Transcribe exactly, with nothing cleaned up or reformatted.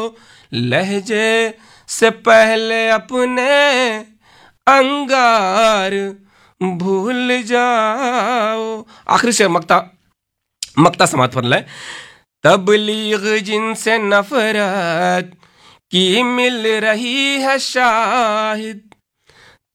लहजे से पहले अपने अंगार भूल जाओ। आखिरी शेर मक्ता मक्ता समाप्त फरला है। तबलीग जिनसे नफरत की मिल रही है शाहिद,